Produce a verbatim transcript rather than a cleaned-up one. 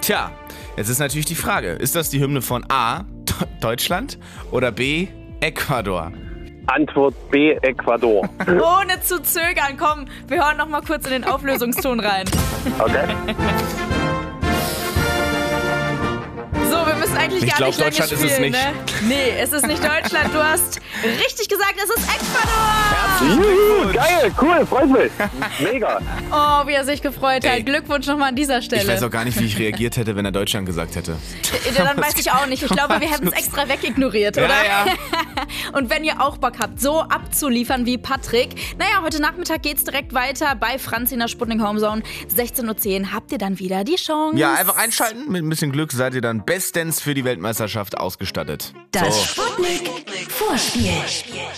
Tja, jetzt ist natürlich die Frage, ist das die Hymne von A, Deutschland oder B, Ecuador? Antwort B, Ecuador. Ohne zu zögern, komm, wir hören noch mal kurz in den Auflösungston rein. Okay. So, wir müssen eigentlich Ich gar glaub, nicht lange Deutschland ist spielen, es nicht. ne? Nee, es ist nicht Deutschland. Du hast richtig gesagt, es ist Ecuador. Juhu, geil, cool, freut mich. Mega. Oh, wie er sich gefreut hat. Ey. Glückwunsch nochmal an dieser Stelle. Ich weiß auch gar nicht, wie ich reagiert hätte, wenn er Deutschland gesagt hätte. Ja, dann weiß ich auch nicht. Ich glaube, wir hätten es extra wegignoriert, oder? Ja, ja. Und wenn ihr auch Bock habt, so abzuliefern wie Patrick, naja, heute Nachmittag geht's direkt weiter bei Franzi in der Sputnik Homezone. sechzehn Uhr zehn habt ihr dann wieder die Chance. Ja, einfach einschalten. Mit ein bisschen Glück seid ihr dann bestens für die Weltmeisterschaft ausgestattet. Das So. Sputnik Vorspiel.